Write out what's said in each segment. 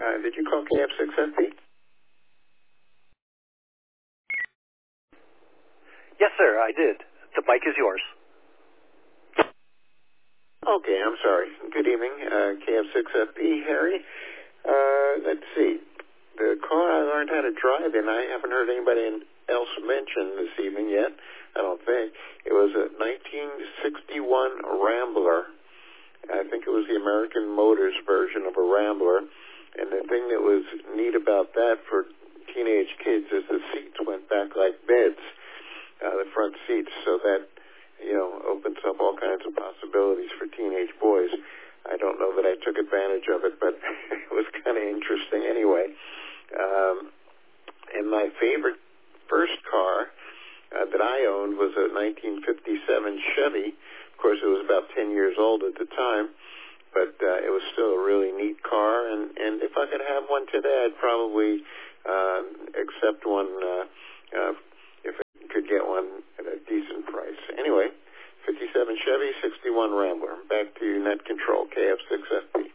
Did you call KF6FP? Yes, sir, I did. The mic is yours. Okay, I'm sorry. Good evening, KF6FP, Harry. Let's see. The car I learned how to drive in, I haven't heard anybody else mention this evening yet, I don't think. It was a 1961 Rambler. I think it was the American Motors version of a Rambler. And the thing that was neat about that for teenage kids is the seats went back like beds, the front seats, so that, opens up all kinds of possibilities for teenage boys. I don't know that I took advantage of it, but it was kind of interesting anyway. And my favorite first car that I owned was a 1957 Chevy. Of course, it was about 10 years old at the time, but it was still a really neat car. And if I could have one today, I'd probably accept one if I could get one at a decent price. Anyway, 57 Chevy, 61 Rambler. Back to Net Control, KF6FP.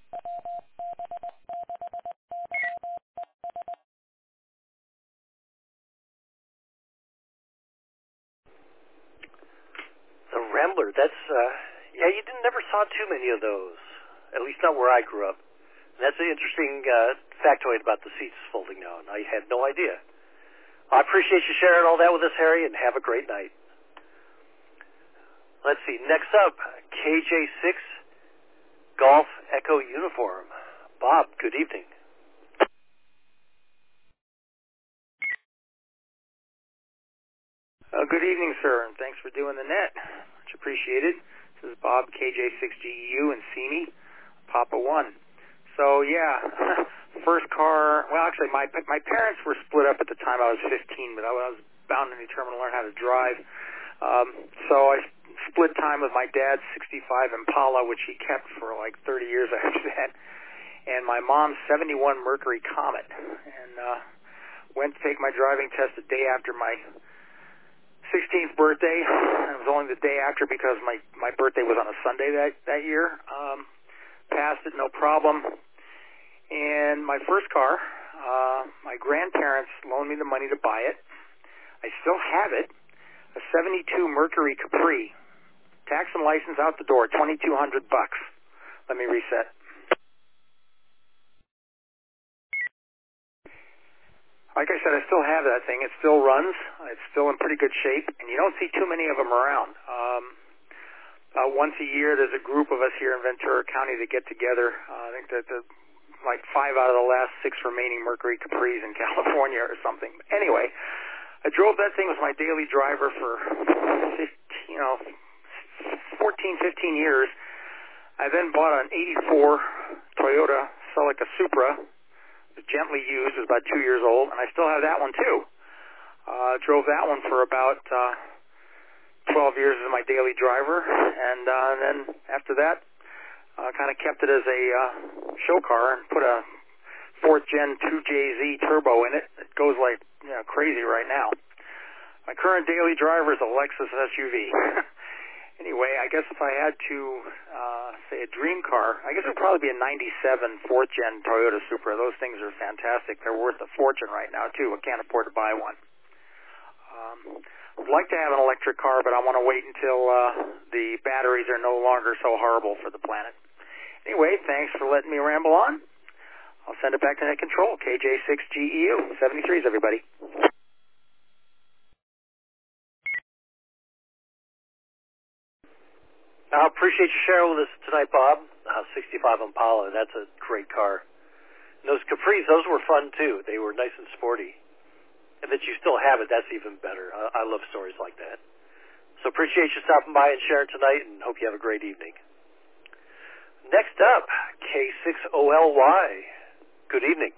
The Rambler, that's, you never saw too many of those, at least not where I grew up. And that's an interesting factoid about the seats folding down. I had no idea. I appreciate you sharing all that with us, Harry, and have a great night. Let's see, next up, KJ6 Golf Echo Uniform. Bob, good evening. Good evening, sir, and thanks for doing the net. Much appreciated. This is Bob, KJ6GEU, and SEMI, Papa 1. So, yeah, first car, well, actually, my parents were split up at the time I was 15, but I was bound and determined to learn how to drive. So I split time with my dad's 65 Impala, which he kept for like 30 years after that, and my mom's 71 Mercury Comet, and went to take my driving test the day after my 16th birthday. It was only the day after because my birthday was on a Sunday that year. Passed it, no problem. And my first car, my grandparents loaned me the money to buy it. I still have it, a 72 Mercury Capri. Tax and license out the door, $2,200. Let me reset. Like I said, I still have that thing. It still runs. It's still in pretty good shape, and you don't see too many of them around. Once a year, there's a group of us here in Ventura County that get together. I think that like 5 out of the last 6 remaining Mercury Capris in California or something. Anyway, I drove that thing with my daily driver for 14, 15 years. I then bought an 84 Toyota Celica Supra. It was gently used. It was about 2 years old, and I still have that one too. Drove that one for about 12 years as my daily driver, and then after that, kind of kept it as a show car and put a 4th Gen 2JZ turbo in it. It goes like crazy right now. My current daily driver is a Lexus SUV. Anyway, I guess if I had to say a dream car, I guess it would probably be a 97 4th Gen Toyota Supra. Those things are fantastic. They're worth a fortune right now, too. I can't afford to buy one. I'd like to have an electric car, but I want to wait until the batteries are no longer so horrible for the planet. Anyway, thanks for letting me ramble on. I'll send it back to Net Control, KJ6GEU, 73s, everybody. I appreciate you sharing with us tonight, Bob. 65 Impala, that's a great car. And those Capris, those were fun, too. They were nice and sporty. And that you still have it, that's even better. I love stories like that. So appreciate you stopping by and sharing tonight, and hope you have a great evening. Next up, K6OLY. Good evening.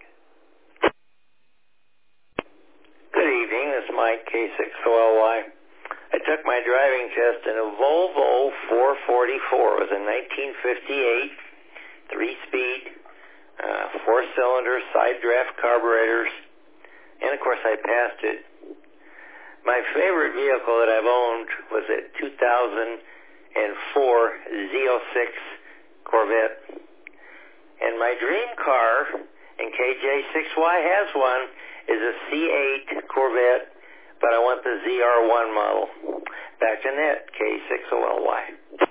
Good evening. This is Mike, K6OLY. I took my driving test in a Volvo 444. It was a 1958, 3-speed, 4-cylinder, side draft carburetors, and of course I passed it. My favorite vehicle that I've owned was a 2004 Z06 Corvette. And my dream car And KJ6Y has one, is a C8 Corvette, but I want the ZR1 model. Back to net, K6OLY.